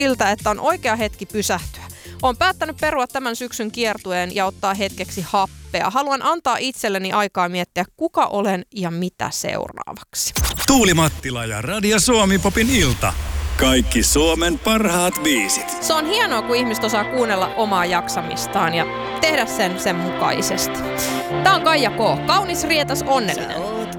siltä, että on oikea hetki pysähtyä. Olen päättänyt perua tämän syksyn kiertueen ja ottaa hetkeksi happea. Haluan antaa itselleni aikaa miettiä, kuka olen ja mitä seuraavaksi. Tuuli Mattila ja Radio Suomi Popin ilta. Kaikki Suomen parhaat biisit. Se on hienoa, kun ihmiset osaa kuunnella omaa jaksamistaan ja tehdä sen mukaisesti. Tää on Kaija K. Kaunis, rietas, onnellinen.